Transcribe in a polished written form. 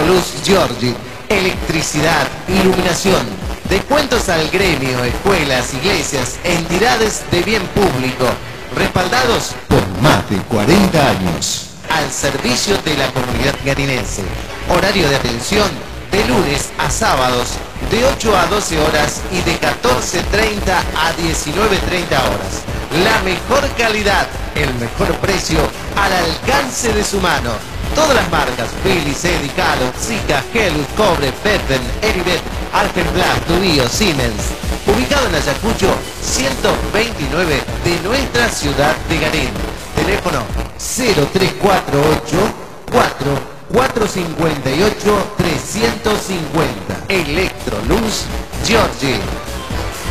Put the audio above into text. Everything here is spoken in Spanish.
Electroluz Giorgi, electricidad, iluminación, descuentos al gremio, escuelas, iglesias, entidades de bien público, respaldados por más de 40 años. al servicio de la comunidad garinense. Horario de atención de lunes a sábados de 8 a 12 horas y de 14:30 a 19:30 horas. La mejor calidad, el mejor precio al alcance de su mano. Todas las marcas, Philips, Eddy, Calo, Zika, Helus, Cobre, Betben, Eribet, Alpenblas, Dubio, Siemens. Ubicado en Ayacucho 129 de nuestra ciudad de Garín. Teléfono 0348 458 350. Electroluz Giorgi.